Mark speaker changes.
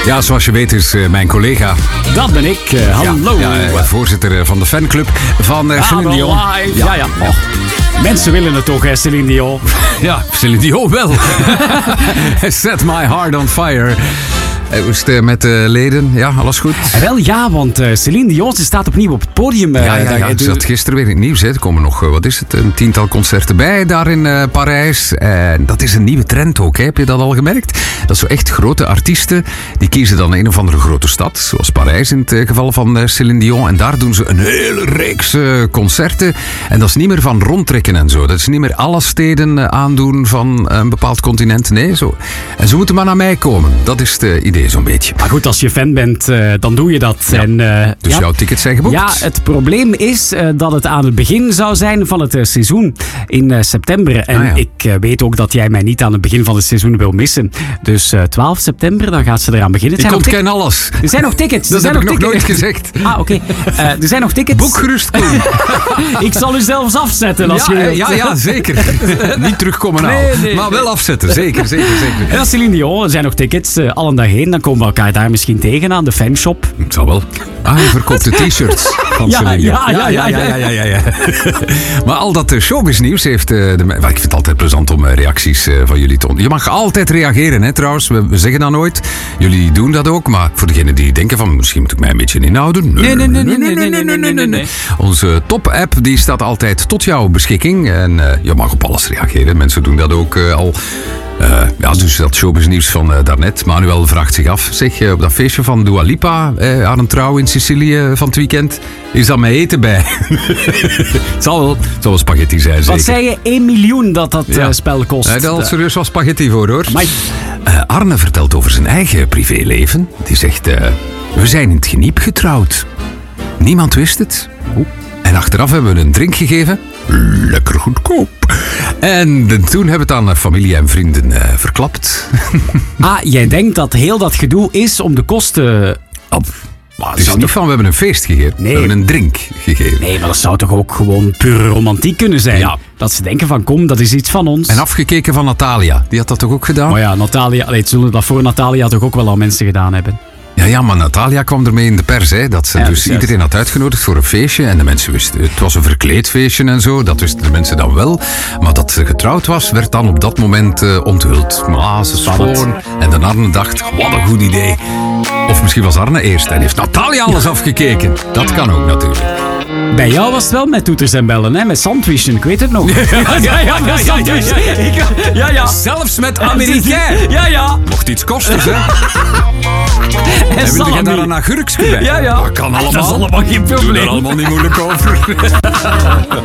Speaker 1: Ja, zoals je weet is mijn collega...
Speaker 2: Dat ben ik. Hallo.
Speaker 1: Ja, voorzitter van de fanclub van Céline Dion.
Speaker 2: Ja. Oh. Mensen willen het toch, hè, Céline Dion?
Speaker 1: Ja, Céline Dion wel. Set my heart on fire. Hoe is het met de leden? Ja, alles goed?
Speaker 2: Wel ja, want Céline Dion ze staat opnieuw op het podium.
Speaker 1: Het zat gisteren weer in het nieuws. Hè. Er komen nog, een 10-tal concerten bij daar in Parijs. En dat is een nieuwe trend ook. Hè. Heb je dat al gemerkt? Dat zo echt grote artiesten, die kiezen dan een of andere grote stad. Zoals Parijs in het geval van Céline Dion. En daar doen ze een hele reeks concerten. En dat is niet meer van rondtrekken en zo. Dat is niet meer alle steden aandoen van een bepaald continent. Nee, zo. En ze moeten maar naar mij komen. Dat is het idee. Zo'n beetje.
Speaker 2: Maar goed, als je fan bent, dan doe je dat.
Speaker 1: Ja.
Speaker 2: En,
Speaker 1: dus jouw tickets zijn geboekt?
Speaker 2: Ja, het probleem is dat het aan het begin zou zijn van het seizoen in september. En ik weet ook dat jij mij niet aan het begin van het seizoen wil missen. Dus 12 september, dan gaat ze eraan beginnen.
Speaker 1: Ik ontken alles.
Speaker 2: Er zijn nog tickets.
Speaker 1: Dat heb ik nog nooit gezegd.
Speaker 2: Ah, oké. Er zijn nog tickets.
Speaker 1: Boek gerust, Koen.
Speaker 2: Ik zal u zelfs afzetten als je wilt.
Speaker 1: Ja, zeker. Niet terugkomen
Speaker 2: Nee.
Speaker 1: Maar wel afzetten. Zeker.
Speaker 2: En als Céline Dion, er zijn nog tickets, allen daarheen. Dan komen we elkaar daar misschien tegen aan de fanshop.
Speaker 1: Het zal wel. Je verkoopt de t-shirts van Céline Dion. Ja. Maar al dat showbiznieuws heeft... ik vind het altijd plezant om reacties van jullie te ontvangen. Je mag altijd reageren, hè, trouwens. We zeggen dat nooit. Jullie doen dat ook. Maar voor degenen die denken van... Misschien moet ik mij een beetje inhouden. Nee. Onze top-app die staat altijd tot jouw beschikking. En je mag op alles reageren. Mensen doen dat ook al... dus dat showbiznieuws van daarnet. Manuel vraagt zich af. Zeg, op dat feestje van Dua Lipa, aan een trouw in Sicilië van het weekend, is dat met eten bij? Het zal wel spaghetti zijn, zeker.
Speaker 2: Wat zei je? 1 miljoen dat spel kost.
Speaker 1: Daar had serieus wel spaghetti voor, hoor.
Speaker 2: Maar...
Speaker 1: Arne vertelt over zijn eigen privéleven. Die zegt, we zijn in het geniep getrouwd. Niemand wist het. En achteraf hebben we een drink gegeven. Lekker goedkoop. En toen hebben we het aan familie en vrienden verklapt.
Speaker 2: Jij denkt dat heel dat gedoe is om de kosten...
Speaker 1: Het is niet van, we hebben een feest gegeven.
Speaker 2: Nee.
Speaker 1: We hebben een drink gegeven.
Speaker 2: Nee, maar dat zou toch ook gewoon pure romantiek kunnen zijn? Ja. Dat ze denken van, kom, dat is iets van ons.
Speaker 1: En afgekeken van Natalia. Die had dat toch ook gedaan?
Speaker 2: Maar ja, Natalia... het zullen dat voor Natalia toch ook wel al mensen gedaan hebben?
Speaker 1: Ja, maar Natalia kwam ermee in de pers. Hè, dat ze iedereen had uitgenodigd voor een feestje. En de mensen wisten, het was een verkleed feestje en zo. Dat wisten de mensen dan wel. Maar dat ze getrouwd was, werd dan op dat moment onthuld. Maar ze schoon. En de Arne dacht, wat een goed idee. Of misschien was Arne eerst en heeft Natalia alles afgekeken. Dat kan ook natuurlijk.
Speaker 2: Bij jou was het wel met toeters en bellen, hè? Met sandwichen, ik weet het nog. Ja.
Speaker 1: Zelfs met Amerikaan.
Speaker 2: Ja.
Speaker 1: Mocht iets kosten, hè? En wil je daar een agurkje bij?
Speaker 2: Ja.
Speaker 1: Dat kan allemaal.
Speaker 2: Dat is allemaal geen probleem.
Speaker 1: Doe er allemaal niet moeilijk over.